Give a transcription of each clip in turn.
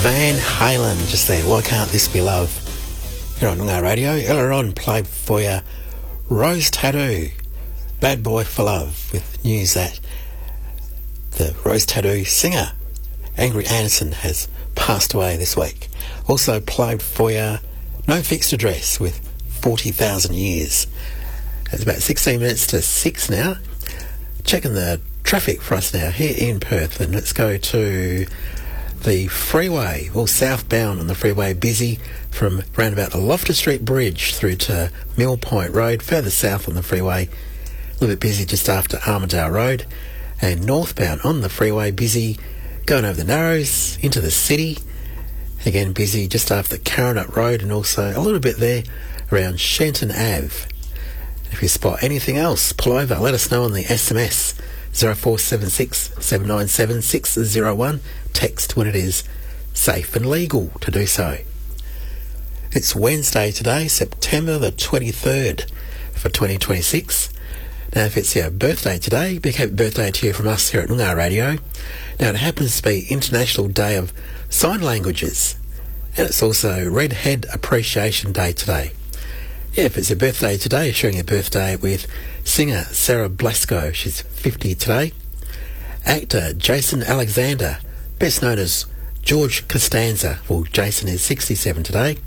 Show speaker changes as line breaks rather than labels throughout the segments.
Van Halen just there. Why can't this be love? Here on Noongar Radio. Earlier on played for you Rose Tattoo, Bad Boy for Love, with news that the Rose Tattoo singer Angry Anderson has passed away this week. Also played for you No Fixed Address with 40,000 Years. It's about 16 minutes to 6 now. Checking the traffic for us now here in Perth, and let's go to the freeway, or southbound on the freeway, busy from round about the Loftus Street Bridge through to Mill Point Road. Further south on the freeway, a little bit busy just after Armidale Road. And northbound on the freeway, busy going over the Narrows into the city. Again, busy just after Carronut Road, and also a little bit there around Shenton Ave. If you spot anything else, pull over, let us know on the SMS 0476 797 601. Text when it is safe and legal to do so. It's Wednesday today, September the 23rd for 2026. Now, if it's your birthday today, big happy birthday to you from us here at Noongar Radio. Now, it happens to be International Day of Sign Languages, and it's also Red Head Appreciation Day today. Yeah, if it's your birthday today, sharing your birthday with singer Sarah Blasco. She's 50 today. Actor Jason Alexander, best known as George Costanza. Well, Jason is 67 today.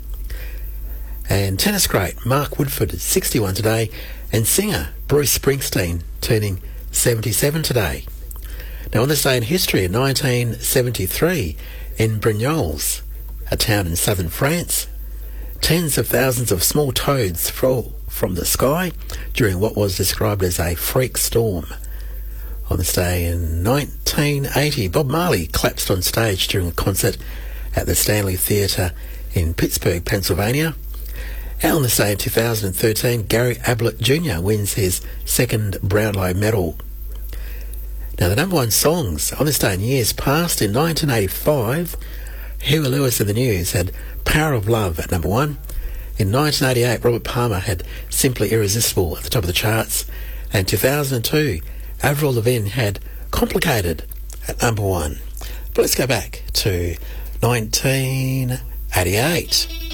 And tennis great Mark Woodford is 61 today. And singer Bruce Springsteen turning 77 today. Now, on this day in history, in 1973, in Brignoles, a town in southern France, tens of thousands of small toads fell from the sky during what was described as a freak storm. On this day in 1980, Bob Marley collapsed on stage during a concert at the Stanley Theatre in Pittsburgh, Pennsylvania. And on this day in 2013, Gary Ablett Jr. wins his second Brownlow medal. Now, the number one songs on this day in years past, in 1985, Huey Lewis and the News had Power of Love at number one. In 1988, Robert Palmer had Simply Irresistible at the top of the charts. And in 2002, Avril Lavigne had Complicated at number one. But let's go back to 1988.